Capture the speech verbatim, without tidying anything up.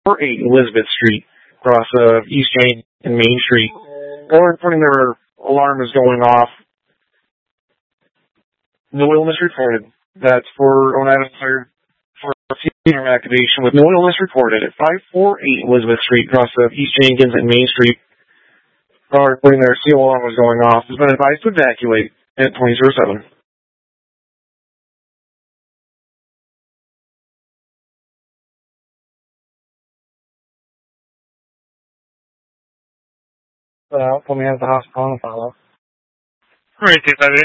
forty-eight Elizabeth Street, across uh, East Jane and Main Street. Or reporting their alarm is going off. No illness reported. That's for Oneida Fire for senior activation with no illness reported at five forty-eight Elizabeth Street, across uh, East Jenkins and Main Street. Or reporting their C O alarm was going off. Has been advised to evacuate at twenty oh seven. Uh, put me at the hospital and follow. Alright, two five eight.